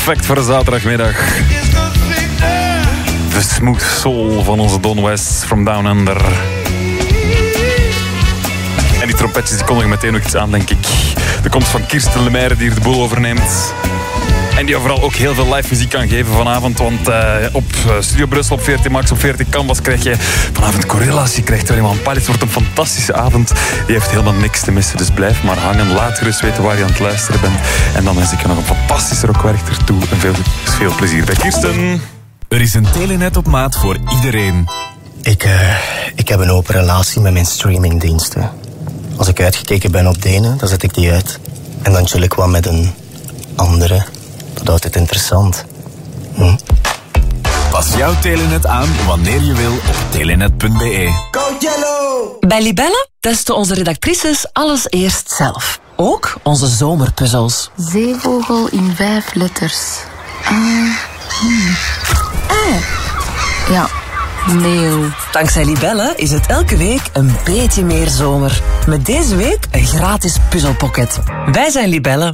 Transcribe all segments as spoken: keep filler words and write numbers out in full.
Perfect voor een zaterdagmiddag. De smooth soul van onze Don West from Down Under. En die trompetjes die kondigen meteen nog iets aan, denk ik. De komst van Kirsten Lemaire die hier de boel overneemt. En die overal ook heel veel live muziek kan geven vanavond. Want uh, op Studio Brussel, op veertien Max, op veertien Canvas krijg je vanavond Gorillas. Je krijgt Wim Pallis. Het wordt een fantastische avond. Die heeft helemaal niks te missen. Dus blijf maar hangen. Laat gerust weten waar je aan het luisteren bent. En dan wens ik je nog een fantastische rockwerk ertoe. En veel, veel plezier bij Kirsten. Er is een Telenet op maat voor iedereen. Ik, uh, ik heb een open relatie met mijn streamingdiensten. Als ik uitgekeken ben op de ene, dan zet ik die uit. En dan chill ik wat met een andere. Dat houdt het interessant. Hm? Pas jouw Telenet aan wanneer je wil op telenet punt be. Go Yellow! Bij Libelle testen onze redactrices alles eerst zelf. Ook onze zomerpuzzels. Zeevogel in vijf letters. Ah, hmm. ah. Ja, meeuw. Dankzij Libelle is het elke week een beetje meer zomer. Met deze week een gratis puzzelpocket. Wij zijn Libelle.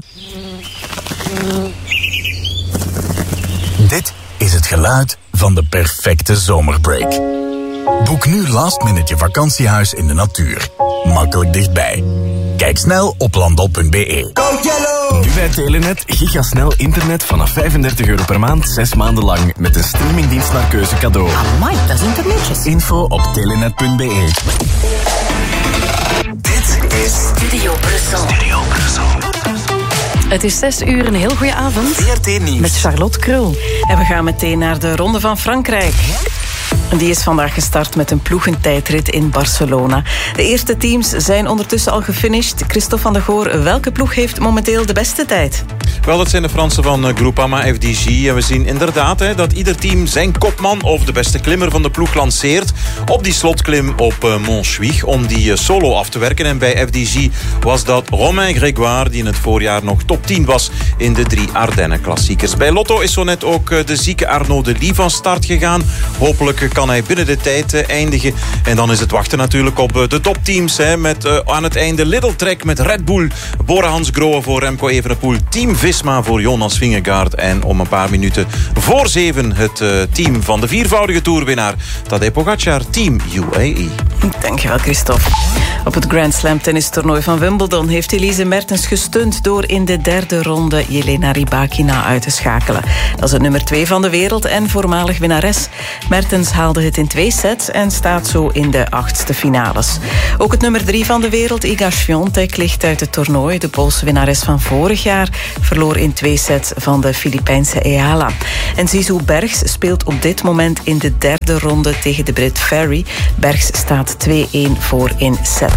Dit is het geluid van de perfecte zomerbreak. Boek nu last minute je vakantiehuis in de natuur. Makkelijk dichtbij. Kijk snel op landal punt be. Go Yellow! Nu bij Telenet gigasnel internet vanaf vijfendertig euro per maand, zes maanden lang. Met een streamingdienst naar keuze cadeau. Amai, dat is internetjes. Info op telenet punt be. Dit is Studio Brussel. Studio Brussel. Het is zes uur, een heel goede avond. V R T Nieuws. Met Charlotte Krul. En we gaan meteen naar de Ronde van Frankrijk. Die is vandaag gestart met een ploegentijdrit in Barcelona. De eerste teams zijn ondertussen al gefinished. Christophe van der Goor, welke ploeg heeft momenteel de beste tijd? Wel, dat zijn de Fransen van Groupama F D G. En we zien inderdaad hè, dat ieder team zijn kopman of de beste klimmer van de ploeg lanceert op die slotklim op uh, Montjuïc om die uh, solo af te werken. En bij F D G was dat Romain Grégoire die in het voorjaar nog top tien was in de drie Ardennen-klassiekers. Bij Lotto is zo net ook uh, de zieke Arnaud Delis van start gegaan. Hopelijk uh, kan hij binnen de tijd uh, eindigen. En dan is het wachten natuurlijk op uh, de topteams. Hè, met uh, aan het einde Little Trek met Red Bull, Bora Hansgrohe voor Remco Evenepoel, Team Visma voor Jonas Vingegaard en om een paar minuten voor zeven het uh, team van de viervoudige toerwinnaar Tadej Pogacar, Team U A E. Dankjewel, Christophe. Op het Grand Slam tennistoernooi van Wimbledon heeft Elise Mertens gesteund door in de derde ronde Jelena Rybakina uit te schakelen. Dat is het nummer twee van de wereld en voormalig winnares. Mertens haalde het in twee sets en staat zo in de achtste finales. Ook het nummer drie van de wereld, Iga Świątek, ligt uit het toernooi. De Poolse winnares van vorig jaar verloor in twee sets van de Filipijnse Eala. En Zizou Bergs speelt op dit moment in de derde ronde tegen de Brit Ferry. Bergs staat twee-een voor in sets.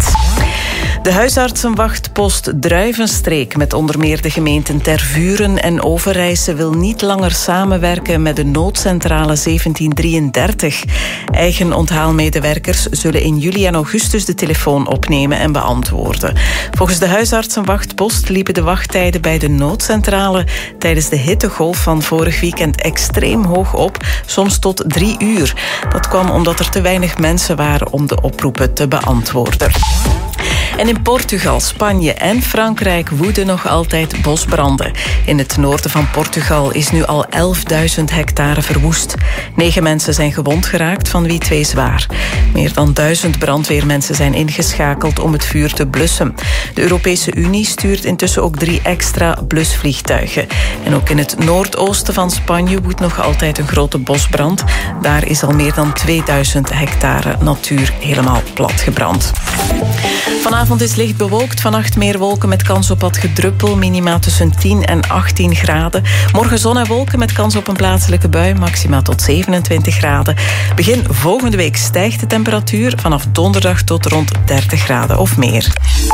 De huisartsenwachtpost Druivenstreek met onder meer de gemeenten Tervuren en Overijse wil niet langer samenwerken met de noodcentrale zeventien drieëndertig. Eigen onthaalmedewerkers zullen in juli en augustus de telefoon opnemen en beantwoorden. Volgens de huisartsenwachtpost liepen de wachttijden bij de noodcentrale tijdens de hittegolf van vorig weekend extreem hoog op, soms tot drie uur. Dat kwam omdat er te weinig mensen waren om de oproepen te beantwoorden. En in Portugal, Spanje en Frankrijk woeden nog altijd bosbranden. In het noorden van Portugal is nu al elfduizend hectare verwoest. Negen mensen zijn gewond geraakt, van wie twee zwaar. Meer dan duizend brandweermensen zijn ingeschakeld om het vuur te blussen. De Europese Unie stuurt intussen ook drie extra blusvliegtuigen. En ook in het noordoosten van Spanje woedt nog altijd een grote bosbrand. Daar is al meer dan tweeduizend hectare natuur helemaal platgebrand. Vanavond is licht bewolkt, vannacht meer wolken met kans op wat gedruppel, minima tussen tien en achttien graden. Morgen zon en wolken met kans op een plaatselijke bui, maxima tot zevenentwintig graden. Begin volgende week stijgt de temperatuur vanaf donderdag tot rond dertig graden of meer.